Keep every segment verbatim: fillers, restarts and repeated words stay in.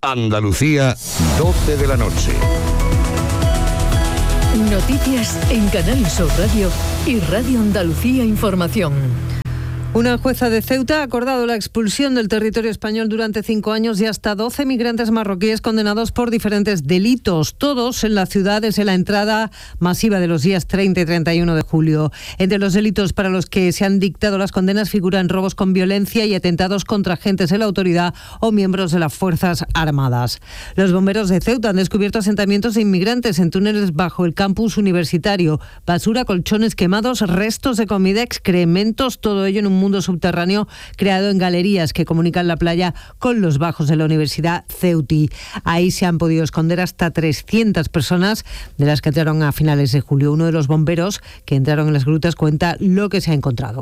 Andalucía, doce de la noche. Noticias en Canal Sur Radio y Radio Andalucía Información. Una jueza de Ceuta ha acordado la expulsión del territorio español durante cinco años de hasta doce migrantes marroquíes condenados por diferentes delitos, todos en la ciudad desde la entrada masiva de los días treinta y treinta y uno de julio. Entre los delitos para los que se han dictado las condenas figuran robos con violencia y atentados contra agentes de la autoridad o miembros de las Fuerzas Armadas. Los bomberos de Ceuta han descubierto asentamientos de inmigrantes en túneles bajo el campus universitario, basura, colchones quemados, restos de comida, excrementos, todo ello en un mundo subterráneo creado en galerías que comunican la playa con los bajos de la Universidad Ceuti. Ahí se han podido esconder hasta trescientas personas de las que entraron a finales de julio. Uno de los bomberos que entraron en las grutas cuenta lo que se ha encontrado.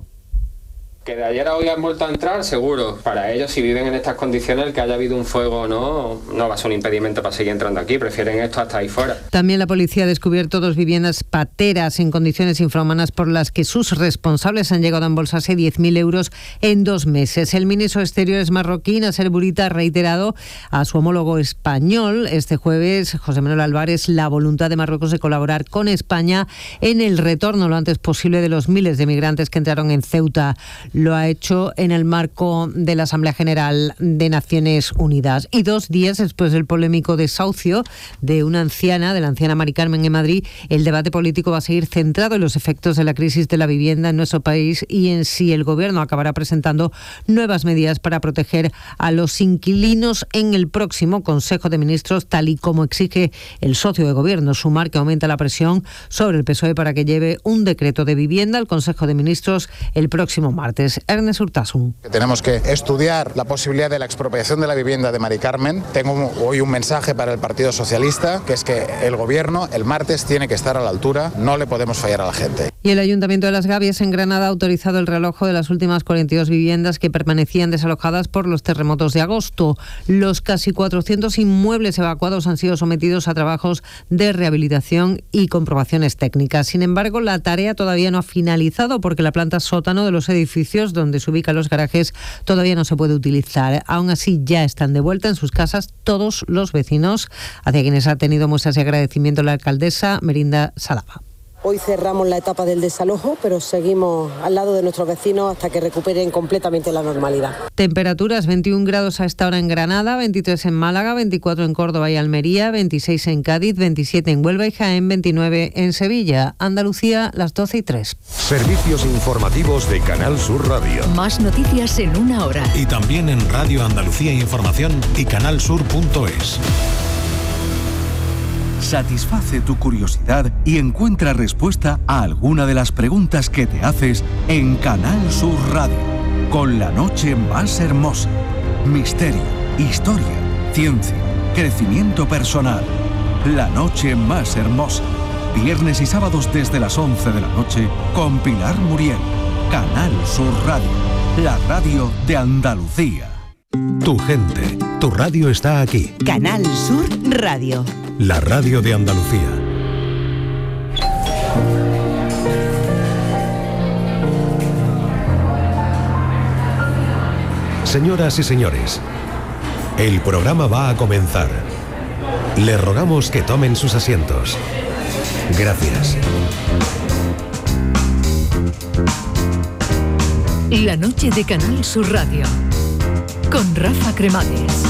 Que de ayer a hoy han vuelto a entrar, seguro. Para ellos, si viven en estas condiciones, el que haya habido un fuego o no, no va a ser un impedimento para seguir entrando aquí. Prefieren esto hasta ahí fuera. También la policía ha descubierto dos viviendas pateras en condiciones infrahumanas por las que sus responsables han llegado a embolsarse diez mil euros en dos meses. El ministro de Exteriores marroquí, Nasser Bourita, ha reiterado a su homólogo español este jueves, José Manuel Álvarez, la voluntad de Marruecos de colaborar con España en el retorno lo antes posible de los miles de migrantes que entraron en Ceuta. Lo ha hecho en el marco de la Asamblea General de Naciones Unidas. Y dos días después del polémico desahucio de una anciana, de la anciana Mari Carmen en Madrid, el debate político va a seguir centrado en los efectos de la crisis de la vivienda en nuestro país y en si el Gobierno acabará presentando nuevas medidas para proteger a los inquilinos en el próximo Consejo de Ministros, tal y como exige el socio de Gobierno, Sumar, que aumenta la presión sobre el P S O E para que lleve un decreto de vivienda al Consejo de Ministros el próximo martes. Ernest Urtasun. Tenemos que estudiar la posibilidad de la expropiación de la vivienda de Mari Carmen. Tengo hoy un mensaje para el Partido Socialista, que es que el Gobierno el martes tiene que estar a la altura, no le podemos fallar a la gente. Y el Ayuntamiento de Las Gavias en Granada ha autorizado el realojo de las últimas cuarenta y dos viviendas que permanecían desalojadas por los terremotos de agosto. Los casi cuatrocientos inmuebles evacuados han sido sometidos a trabajos de rehabilitación y comprobaciones técnicas. Sin embargo, la tarea todavía no ha finalizado porque la planta sótano de los edificios donde se ubican los garajes todavía no se puede utilizar. Aún así, ya están de vuelta en sus casas todos los vecinos, hacia quienes ha tenido muestras de agradecimiento la alcaldesa Merinda Salaba. Hoy cerramos la etapa del desalojo, pero seguimos al lado de nuestros vecinos hasta que recuperen completamente la normalidad. Temperaturas: veintiún grados a esta hora en Granada, veintitrés en Málaga, veinticuatro en Córdoba y Almería, veintiséis en Cádiz, veintisiete en Huelva y Jaén, veintinueve en Sevilla. Andalucía, las doce y tres. Servicios informativos de Canal Sur Radio. Más noticias en una hora. Y también en Radio Andalucía Información y canalsur punto es. Satisface tu curiosidad y encuentra respuesta a alguna de las preguntas que te haces en Canal Sur Radio. Con la noche más hermosa. Misterio, historia, ciencia, crecimiento personal. La noche más hermosa. Viernes y sábados desde las once de la noche con Pilar Muriel. Canal Sur Radio. La radio de Andalucía. Tu gente, tu radio está aquí. Canal Sur Radio. La radio de Andalucía. Señoras y señores, el programa va a comenzar. Les rogamos que tomen sus asientos. Gracias. La noche de Canal Sur Radio con Rafa Cremades.